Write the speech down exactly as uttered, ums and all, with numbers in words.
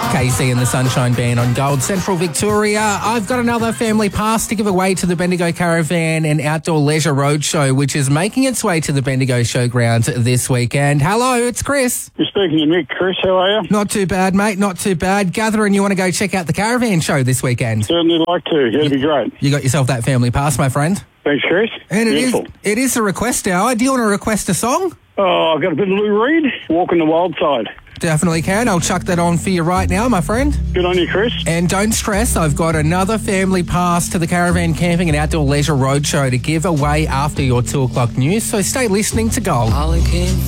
Casey and the Sunshine Band on Gold Central Victoria. I've got another family pass to give away to the Bendigo Caravan and Outdoor Leisure Roadshow, which is making its way to the Bendigo Showgrounds this weekend. Hello, it's Chris. You're speaking to Nick. Chris, how are you? Not too bad, mate, not too bad. Gather and you want to go check out the Caravan show this weekend? Certainly like to. It'd be great. You got yourself that family pass, my friend. Thanks, Chris. And it is, Beautiful. it is a request hour. Do you want to request a song? Oh, I've got a bit of Lou Reed, Walking the Wild Side. Definitely can. I'll chuck that on for you right now, my friend. Good on you, Chris. And don't stress, I've got another family pass to the Caravan Camping and Outdoor Leisure Roadshow to give away after your two o'clock news, so stay listening to Gold. All it came